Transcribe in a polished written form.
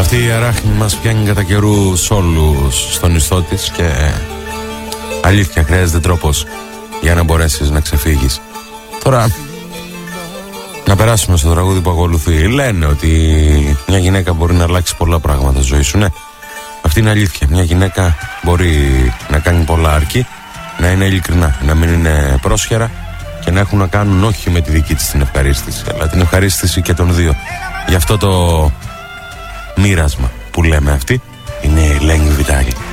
Αυτή η αράχνη μας πιάνει κατά καιρούς όλους στον ιστό της και αλήθεια χρειάζεται τρόπος για να μπορέσεις να ξεφύγεις. Τώρα να περάσουμε στο τραγούδι που ακολουθεί. Λένε ότι μια γυναίκα μπορεί να αλλάξει πολλά πράγματα στη ζωή σου. Ναι, αυτή είναι αλήθεια. Μια γυναίκα μπορεί να κάνει πολλά, αρκεί να είναι ειλικρινά, να μην είναι πρόσχερα και να έχουν να κάνουν όχι με τη δική της την ευχαρίστηση, αλλά την ευχαρίστηση και των δύο. Γι' αυτό το μοίρασμα που λέμε αυτή είναι η Ελένη Βιτάλη.